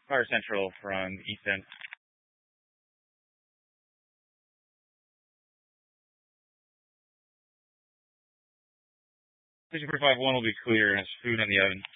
Fire Central from East End. 645-1 will be clear, and it's food in the oven.